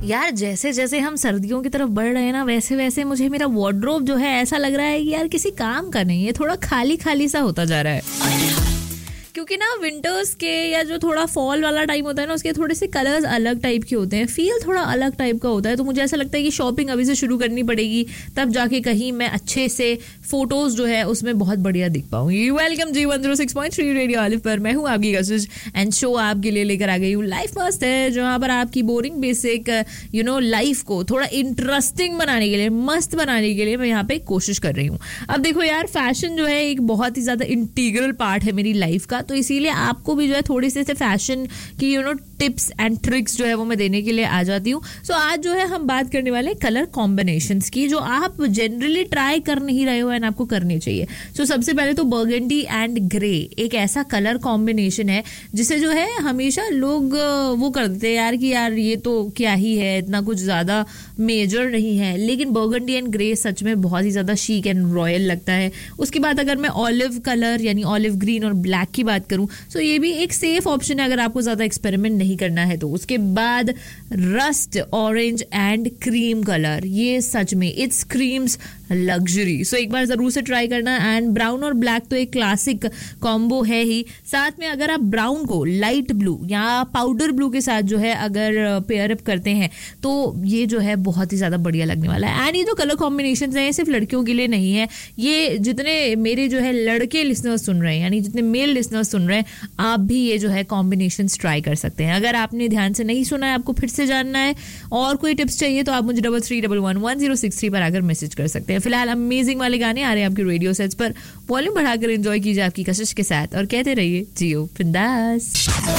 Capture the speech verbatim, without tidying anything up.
यार जैसे जैसे हम सर्दियों की तरफ बढ़ रहे हैं ना, वैसे वैसे मुझे मेरा वार्डरोब जो है ऐसा लग रहा है कि यार किसी काम का नहीं है, थोड़ा खाली खाली सा होता जा रहा है। क्योंकि ना विंटर्स के या जो थोड़ा फॉल वाला टाइम होता है ना, उसके थोड़े से कलर्स अलग टाइप के होते हैं, फील थोड़ा अलग टाइप का होता है। तो मुझे ऐसा लगता है कि शॉपिंग अभी से शुरू करनी पड़ेगी, तब जाके कहीं मैं अच्छे से फोटोज जो है उसमें बहुत बढ़िया दिख पाऊंगी। वेलकम जी one zero six point three radio olive पर, मैं हूँ आपकी कशिश एंड शो आपके लिए लेकर आ गई हूँ लाइफ मस्त है, जहाँ पर आपकी boring basic you know life को थोड़ा इंटरेस्टिंग बनाने के लिए, मस्त बनाने के लिए मैं यहाँ पे कोशिश कर रही हूँ। अब देखो यार, फैशन जो है एक बहुत ही ज्यादा इंटीग्रल पार्ट है मेरी लाइफ का, तो इसीलिए आपको भी जो है थोड़ी सी फैशन की you know tips and tricks जो है वो मैं देने के लिए आ जाती हूँ। सो so, आज जो है हम बात करने वाले कलर कॉम्बिनेशंस की, जो आप जनरली ट्राई कर नहीं रहे हो एंड आपको करनी चाहिए। सो so, सबसे पहले तो बर्गंडी एंड ग्रे एक ऐसा कलर कॉम्बिनेशन है जिसे जो है हमेशा लोग वो कर देते हैं यार कि यार ये तो क्या ही है, इतना कुछ ज्यादा मेजर नहीं है, लेकिन बर्गंडी एंड ग्रे सच में बहुत ही ज्यादा शीक एंड रॉयल लगता है। उसके बाद अगर मैं ऑलिव कलर यानी ऑलिव ग्रीन और ब्लैक की बात करूं, सो ये भी एक सेफ ऑप्शन है अगर आपको ज्यादा एक्सपेरिमेंट नहीं करना है तो। उसके बाद rust orange and cream colour, ये सच में इट स्क्रीम्स लग्जरी, सो एक बार जरूर से ट्राई करना। एंड ब्राउन और ब्लैक तो एक क्लासिक कॉम्बो है ही, साथ में अगर आप ब्राउन को लाइट ब्लू या पाउडर ब्लू के साथ जो है अगर पेयर अप करते हैं तो ये जो है बहुत ही ज्यादा बढ़िया लगने वाला है। एंड ये जो कलर कॉम्बिनेशन है सिर्फ लड़कियों के लिए नहीं है, ये जितने मेरे जो है लड़के लिसनर्स सुन रहे हैं यानी जितने मेल लिसनर्स सुन रहे हैं, आप भी ये जो है कॉम्बिनेशन ट्राई कर सकते हैं। अगर आपने ध्यान से नहीं सुना है, आपको फिर से जानना है और कोई टिप्स चाहिए तो आप मुझे double three double one one zero six three पर आकर मैसेज कर सकते हैं। फिलहाल अमेजिंग वाले गाने आ रहे हैं आपके रेडियो सेट्स पर, वॉल्यूम बढ़ाकर एंजॉय कीजिए आपकी कशिश के साथ और कहते रहिए जियो बिंदास।